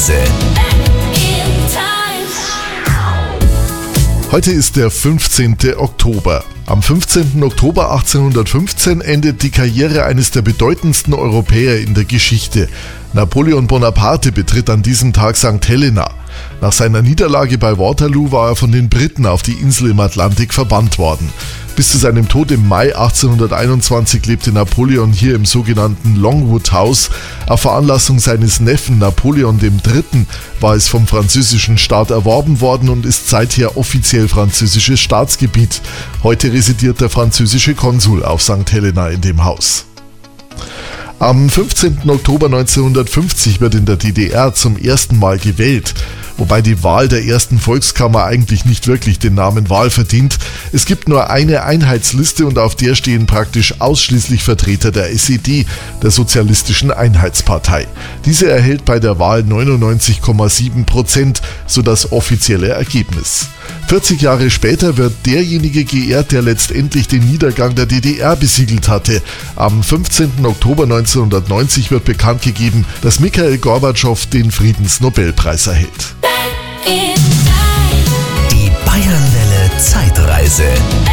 Zeitreise. Heute ist der 15. Oktober. Am 15. Oktober 1815 endet die Karriere eines der bedeutendsten Europäer in der Geschichte. Napoleon Bonaparte betritt an diesem Tag St. Helena. Nach seiner Niederlage bei Waterloo war er von den Briten auf die Insel im Atlantik verbannt worden. Bis zu seinem Tod im Mai 1821 lebte Napoleon hier im sogenannten Longwood House. Auf Veranlassung seines Neffen Napoleon III. War es vom französischen Staat erworben worden und ist seither offiziell französisches Staatsgebiet. Heute residiert der französische Konsul auf St. Helena in dem Haus. Am 15. Oktober 1950 wird in der DDR zum ersten Mal gewählt. Wobei die Wahl der ersten Volkskammer eigentlich nicht wirklich den Namen Wahl verdient. Es gibt nur eine Einheitsliste und auf der stehen praktisch ausschließlich Vertreter der SED, der Sozialistischen Einheitspartei. Diese erhält bei der Wahl 99,7%, so das offizielle Ergebnis. 40 Jahre später wird derjenige geehrt, der letztendlich den Niedergang der DDR besiegelt hatte. Am 15. Oktober 1990 wird bekannt gegeben, dass Michail Gorbatschow den Friedensnobelpreis erhält. Die Bayernwelle Zeitreise.